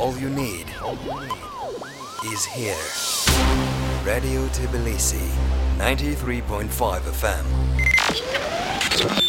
All you need is here. Radio Tbilisi, 93.5 FM.